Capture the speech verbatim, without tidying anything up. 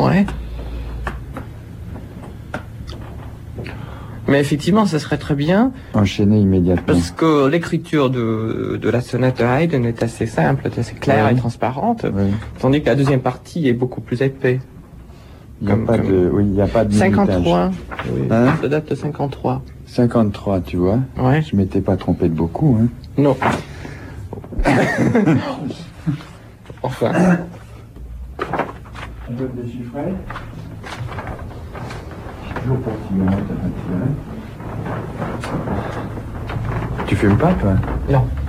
Ouais. Mais effectivement, ça serait très bien. Enchaîner immédiatement. Parce que l'écriture de, de la sonate de Haydn est assez simple, est assez claire ouais. et transparente. Ouais. Tandis que la deuxième partie est beaucoup plus épais. Il n'y a, pas de, oui, il y a pas de cinquante-trois. Oui, hein? Ça date de cinquante-trois. cinquante-trois, tu vois. Ouais. Je m'étais pas trompé de beaucoup, hein. Non. Enfin. On peut déchiffrer. Toujours pour cigarette, à cigarette. Tu fumes pas, toi? Non.